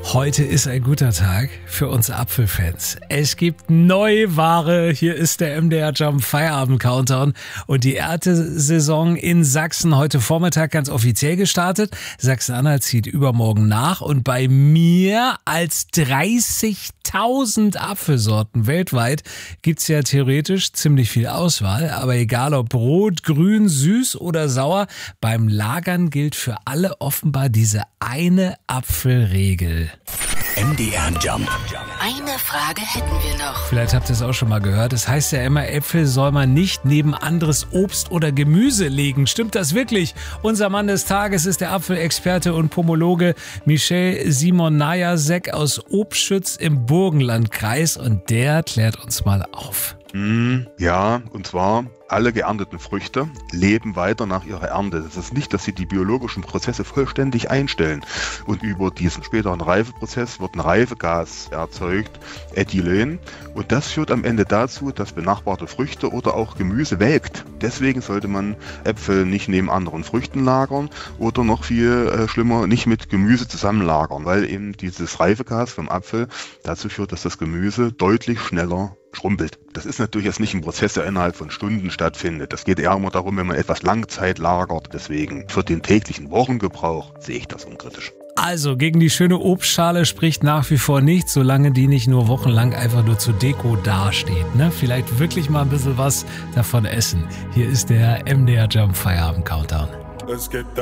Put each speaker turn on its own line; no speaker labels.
Heute ist ein guter Tag für uns Apfelfans. Es gibt Neuware. Hier ist der MDR Jump Feierabend Countdown und die Erntesaison in Sachsen heute Vormittag ganz offiziell gestartet. Sachsen-Anhalt zieht übermorgen nach und bei mir als 30.000 Apfelsorten weltweit gibt's ja theoretisch ziemlich viel Auswahl. Aber egal ob rot, grün, süß oder sauer, beim Lagern gilt für alle offenbar diese eine Apfelregel.
MDR Jump.
Eine Frage hätten wir noch.
Vielleicht habt ihr es auch schon mal gehört. Es heißt ja immer, Äpfel soll man nicht neben anderes Obst oder Gemüse legen. Stimmt das wirklich? Unser Mann des Tages ist der Apfelexperte und Pomologe Michel Simon-Najasek aus Obstschütz im Burgenlandkreis und der klärt uns mal auf.
Ja, und zwar alle geernteten Früchte leben weiter nach ihrer Ernte. Das ist nicht, dass sie die biologischen Prozesse vollständig einstellen. Und über diesen späteren Reifeprozess wird ein Reifegas erzeugt, Ethylen. Und das führt am Ende dazu, dass benachbarte Früchte oder auch Gemüse welkt. Deswegen sollte man Äpfel nicht neben anderen Früchten lagern oder noch viel schlimmer, nicht mit Gemüse zusammen lagern, weil eben dieses Reifegas vom Apfel dazu führt, dass das Gemüse deutlich schneller schrumpelt. Das ist natürlich jetzt nicht ein Prozess, der innerhalb von Stunden stattfindet. Das geht eher immer darum, wenn man etwas Langzeit lagert. Deswegen für den täglichen Wochengebrauch sehe ich das unkritisch.
Also gegen die schöne Obstschale spricht nach wie vor nichts, solange die nicht nur wochenlang einfach nur zur Deko dasteht. Ne? Vielleicht wirklich mal ein bisschen was davon essen. Hier ist der MDR Jump Feierabend Countdown.
Es gibt